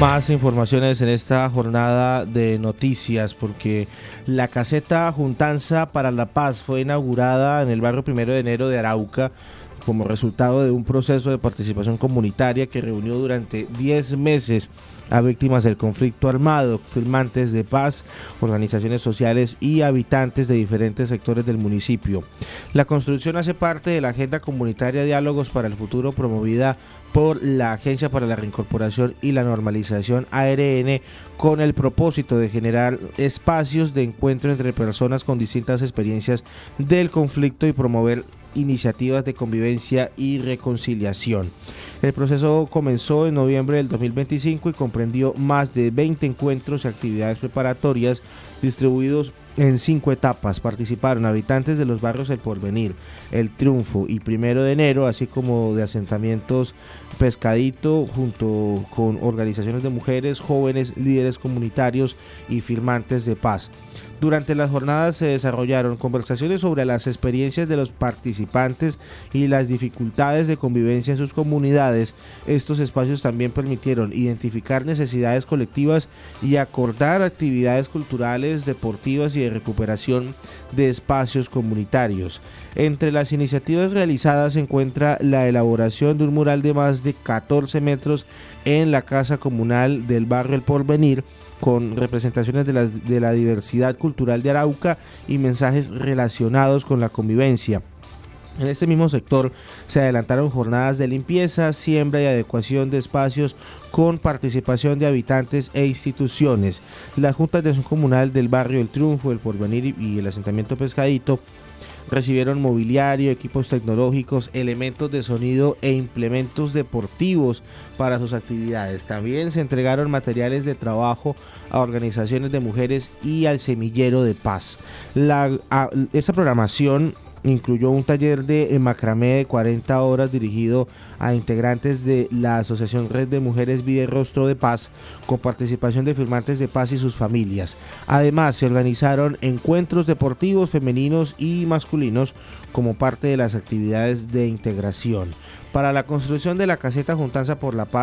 Más informaciones en esta jornada de noticias, porque la caseta Juntanza para la Paz fue inaugurada en el barrio 1 de enero de Arauca como resultado de un proceso de participación comunitaria que reunió durante 10 meses a víctimas del conflicto armado, firmantes de paz, organizaciones sociales y habitantes de diferentes sectores del municipio. La construcción hace parte de la Agenda Comunitaria Diálogos para el Futuro promovida por la Agencia para la Reincorporación y la Normalización ARN, con el propósito de generar espacios de encuentro entre personas con distintas experiencias del conflicto y promover iniciativas de convivencia y reconciliación. El proceso comenzó en noviembre del 2025 y comprendió más de 20 encuentros y actividades preparatorias distribuidos en 5 etapas. Participaron habitantes de los barrios El Porvenir, El Triunfo y 1 de enero, así como de asentamientos Pescadito, junto con organizaciones de mujeres, jóvenes, líderes comunitarios y firmantes de paz. Durante las jornadas se desarrollaron conversaciones sobre las experiencias de los participantes y las dificultades de convivencia en sus comunidades. Estos espacios también permitieron identificar necesidades colectivas y acordar actividades culturales, deportivas y de recuperación de espacios comunitarios. Entre las iniciativas realizadas se encuentra la elaboración de un mural de más de 14 metros en la casa comunal del barrio El Porvenir, con representaciones de la diversidad cultural de Arauca y mensajes relacionados con la convivencia. En este mismo sector se adelantaron jornadas de limpieza, siembra y adecuación de espacios con participación de habitantes e instituciones. Las juntas de acción comunal del barrio El Triunfo, El Porvenir y el asentamiento Pescadito recibieron mobiliario, equipos tecnológicos, elementos de sonido e implementos deportivos para sus actividades. También se entregaron materiales de trabajo a organizaciones de mujeres y al semillero de paz. Esta programación incluyó un taller de macramé de 40 horas dirigido a integrantes de la Asociación Red de Mujeres Vida y Rostro de Paz, con participación de firmantes de paz y sus familias. Además, se organizaron encuentros deportivos femeninos y masculinos como parte de las actividades de integración. Para la construcción de la caseta Juntanza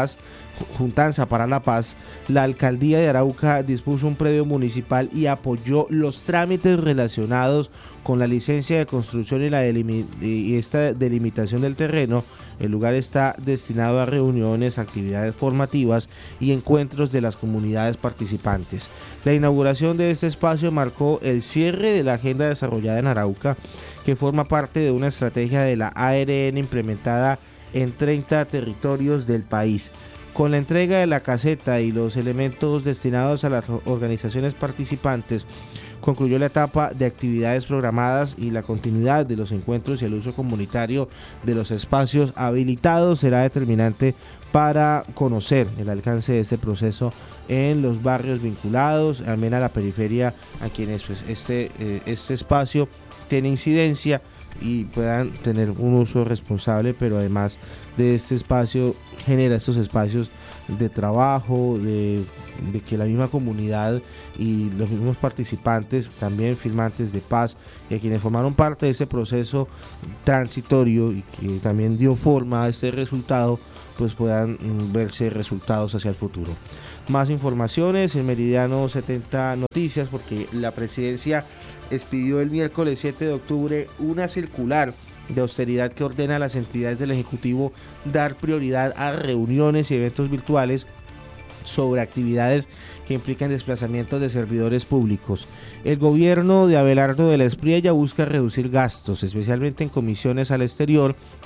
para la Paz, la Alcaldía de Arauca dispuso un predio municipal y apoyó los trámites relacionados con la licencia de construcción y esta delimitación del terreno. El lugar está destinado a reuniones, actividades formativas y encuentros de las comunidades participantes. La inauguración de este espacio marcó el cierre de la agenda desarrollada en Arauca, que forma parte de una estrategia de la ARN implementada en 30 territorios del país. Con la entrega de la caseta y los elementos destinados a las organizaciones participantes, concluyó la etapa de actividades programadas y la continuidad de los encuentros y el uso comunitario de los espacios habilitados será determinante para conocer el alcance de este proceso en los barrios vinculados, también a la periferia, a quienes pues, este espacio tiene incidencia y puedan tener un uso responsable, pero además de este espacio genera estos espacios de trabajo, de que la misma comunidad y los mismos participantes, también firmantes de paz, y a quienes formaron parte de ese proceso transitorio y que también dio forma a este resultado, pues puedan verse resultados hacia el futuro. Más informaciones en Meridiano 70 Noticias, porque la presidencia expidió el miércoles 7 de octubre una circular de austeridad que ordena a las entidades del Ejecutivo dar prioridad a reuniones y eventos virtuales sobre actividades que implican desplazamientos de servidores públicos. El gobierno de Abelardo de la Espriella busca reducir gastos, especialmente en comisiones al exterior,